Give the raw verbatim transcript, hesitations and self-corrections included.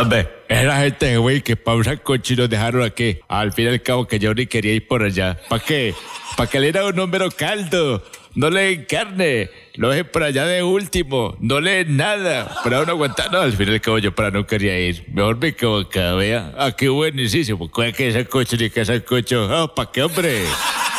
Hombre, era gente, güey, que pa' un sancocho y nos dejaron aquí. Al fin y al cabo que yo ni quería ir por allá. ¿Para qué? Para que le diera un número caldo. No le den carne. Lo dejen por allá de último. No le den nada. Para uno aguantar. No, al fin y al cabo yo para no quería ir. Mejor me quedo acá, vea. Ah, qué buenísimo. ¿Cuál que sancocho ni qué sancocho? Ah, ¿para qué, hombre?